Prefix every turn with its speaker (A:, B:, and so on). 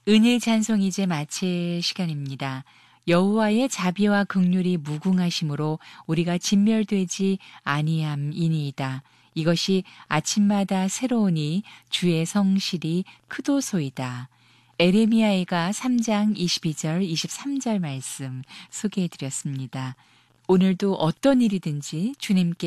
A: 은일 찬송 이제 마칠 시간입니다. 여호와의 자비와 긍휼이 무궁하심으로 우리가 진멸되지 아니함이니이다. 이것이 아침마다 새로우니 주의 성실이 크도소이다. 에레미야가 3장 22절 23절 말씀 소개해드렸습니다. 오늘도 어떤 일이든지 주님께